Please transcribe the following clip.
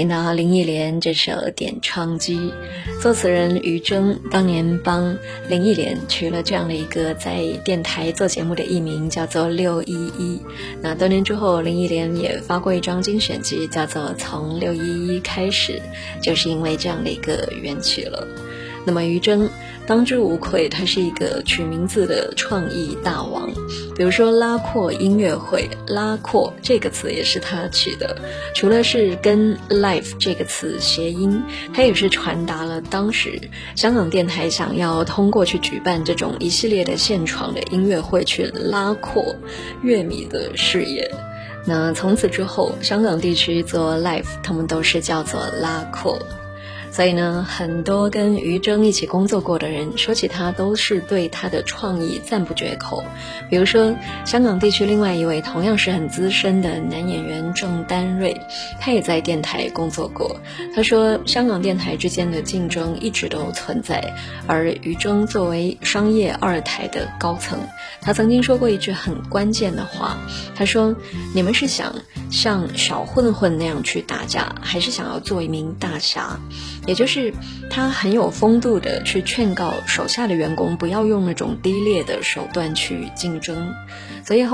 听到林忆莲这首点唱机，作词人于铮当年帮林忆莲取了这样的一个在电台做节目的艺名，叫做611。那多年之后，林忆莲也发过一张精选集，叫做从611开始，就是因为这样的一个缘起了。那么于铮当之无愧，他是一个取名字的创意大王。比如说拉阔音乐会，拉阔这个词也是他取的，除了是跟 live 这个词谐音，他也是传达了当时香港电台想要通过去举办这种一系列的现场的音乐会，去拉阔乐迷的视野。那从此之后，香港地区做 live 他们都是叫做拉阔。所以呢，很多跟于铮一起工作过的人说起他，都是对他的创意赞不绝口。比如说香港地区另外一位同样是很资深的男演员郑丹瑞，他也在电台工作过。他说香港电台之间的竞争一直都存在，而于铮作为商业二台的高层，他曾经说过一句很关键的话，他说你们是想像小混混那样去打架，还是想要做一名大侠？也就是他很有风度的去劝告手下的员工不要用那种低劣的手段去竞争。所以